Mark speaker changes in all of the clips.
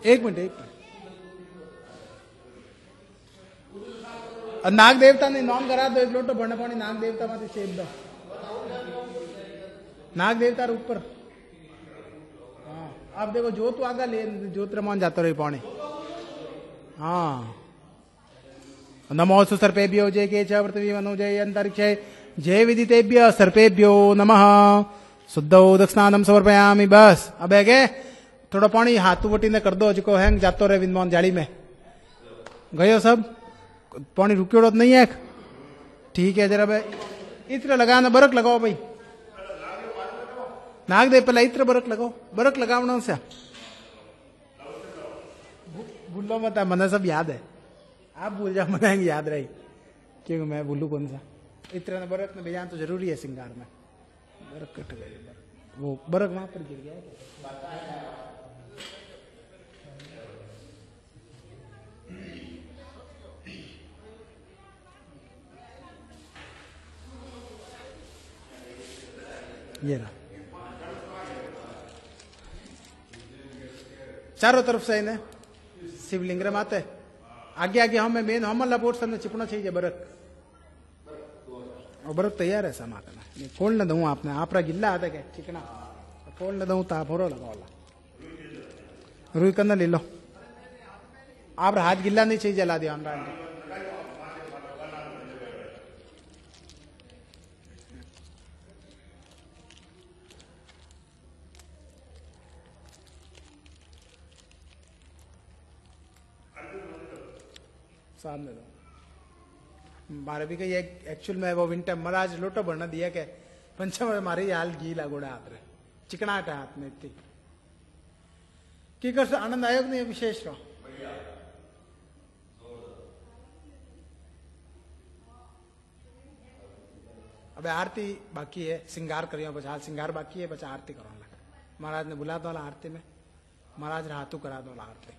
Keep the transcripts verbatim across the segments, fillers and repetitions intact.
Speaker 1: एक मिनट एक मिनट नाग देवता ने नॉन करा दो, एक लोटो भरना पानी नाग देवता में सेब दो, नाग देवता ऊपर। हाँ आप देखो जो तू आगा ले ज्योत रमान जाता रही पानी। हाँ नमो सर्पेभ्यो जय के च पृथ्वी मनु जय अंतरिक्ष जय विदितेभ्य सर्पेभ्यो नमः। शुद्धो दक्षिणानम समर्पयामि। बस अब है के थोड़ा पानी हाथू वटी ने कर दो, जो हैंग जातो रहे विद्वान जाली में गयो सब पानी रुकियो तो नहीं है। ठीक है जरा भाई इत्र लगाना, बरक लगाओ भाई नाग दे पहले इत्र बरक लगाओ, बरक लगावना से भूलो मत, मना सब याद है, आप भूल जाओ मना याद रही क्योंकि मैं भूलू कौन सा। इत्र ने बरक ने भेजा तो जरूरी है सिंगार में। बरक कट गई, वो बरक वहां पर गिर गया। ये रहा चारों तरफ से इन्हें शिवलिंग माते आगे आगे हमें मेन हम लपोट सबने चिपना चाहिए बरक, और बरक तैयार है समा करना। खोल न दूं आपने आप गिल्ला आता क्या चिकना, खोल न दूं ताप हो लगाओ रुई करना ले लो। आप हाथ गिल्ला नहीं चाहिए जला दिया हमरा सामने दो मारे भी कही एक्चुअल में वो विंटर महाराज लोटो भरना दिया के पंचम मारे हाल गीला गोड़ा हाथ रहे चिकनाट है हाथ में इतनी की कर आनंद आयोग नहीं विशेष रहो। अब आरती बाकी है, सिंगार करियो बचा सिंगार बाकी है, बचा आरती करो लगा। महाराज ने बुला दो आरती में, महाराज हाथू करा दो आरती।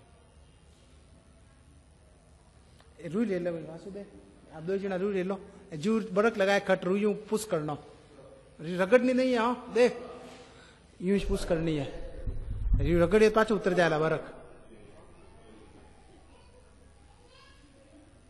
Speaker 1: रुई ले लो वासुदेव, आप दो जना रुई ले लो, जू बरक लगाए खट रुई पुश करना, रगड़नी नहीं है। हाँ देख यूं पुश करनी है, रगड़िए पाछू उतर जाएगा बरक।